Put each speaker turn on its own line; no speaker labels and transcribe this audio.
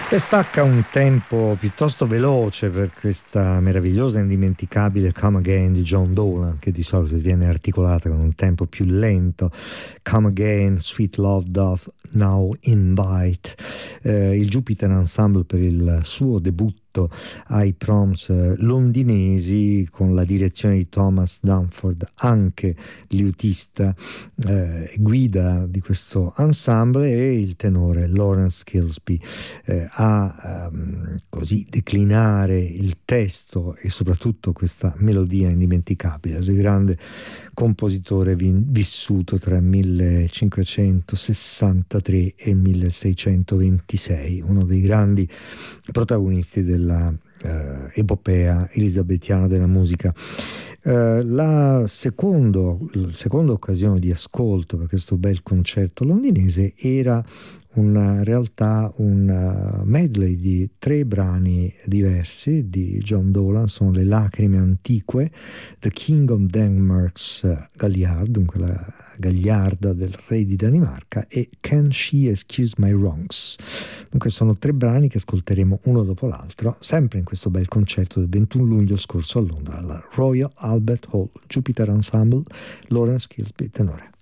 E stacca un tempo piuttosto veloce per questa meravigliosa e indimenticabile Come Again di John Dolan, che di solito viene articolata con un tempo più lento. Come Again, Sweet Love Doth Now Invite, il Jupiter Ensemble per il suo debutto ai Proms londinesi, con la direzione di Thomas Dunford, anche liutista e guida di questo ensemble, e il tenore Lawrence Kilsby a così declinare il testo e soprattutto questa melodia indimenticabile del grande compositore vissuto tra 1563 e 1626, uno dei grandi protagonisti della epopea elisabettiana della musica. La seconda occasione di ascolto per questo bel concerto londinese era in realtà un medley di 3 brani diversi di John Dolan. Sono le Lacrime Antiche, The King of Denmark's Galliard, dunque la gagliarda del re di Danimarca, e Can She Excuse My Wrongs. Dunque sono 3 brani che ascolteremo uno dopo l'altro, sempre in questo bel concerto del 21 luglio scorso a Londra, alla Royal Albert Hall. Jupiter Ensemble, Lawrence Kilsby, tenore.